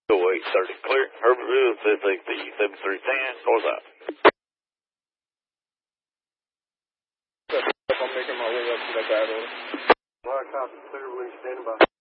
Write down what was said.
830 clear. Herbertville, says like the 7310, north out. I'm making my way up to that battle. All right, copy. Clear, we're standing by.